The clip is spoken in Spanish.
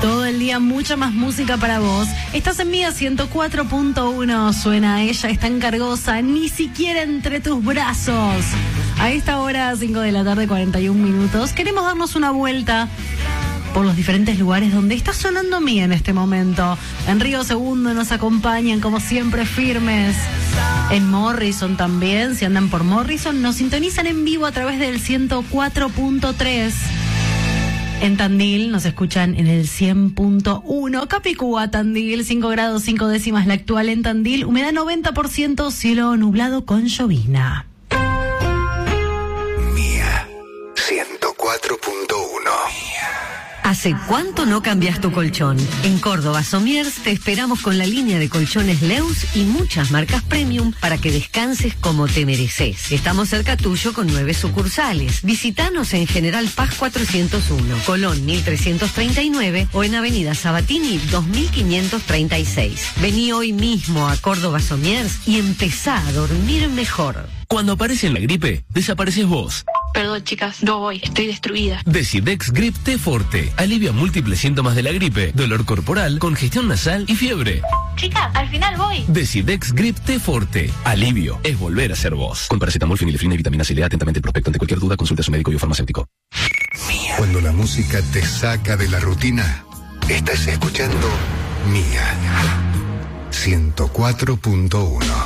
Todo el día mucha más música para vos. Estás en Mía 104.1, suena ella, es tan cargosa, ni siquiera entre tus brazos. A esta hora, 5 de la tarde, 41 minutos, queremos darnos una vuelta por los diferentes lugares donde está sonando Mía en este momento. En Río Segundo nos acompañan, como siempre, firmes. En Morrison también, si andan por Morrison, nos sintonizan en vivo a través del 104.3. En Tandil nos escuchan en el 100.1. Capicúa, Tandil, 5 grados 5 décimas la actual en Tandil. Humedad 90%, cielo nublado con llovizna. Mía 104.1. ¿Hace cuánto no cambias tu colchón? En Córdoba Somiers te esperamos con la línea de colchones Leus y muchas marcas premium para que descanses como te mereces. Estamos cerca tuyo con 9 sucursales. Visítanos en General Paz 401, Colón 1339 o en Avenida Sabatini 2536. Vení hoy mismo a Córdoba Somiers y empezá a dormir mejor. Cuando aparece la gripe, desapareces vos. Perdón, chicas, no voy, estoy destruida. Decidex Grip T Forte alivia múltiples síntomas de la gripe, dolor corporal, congestión nasal y fiebre. Chicas, al final voy. Decidex Grip T Forte. Alivio es volver a ser vos. Con paracetamol, fenilefrina y vitamina C. Lea atentamente el prospecto. Ante cualquier duda, consulte a su médico y o farmacéutico. Cuando la música te saca de la rutina, estás escuchando Mía 104.1.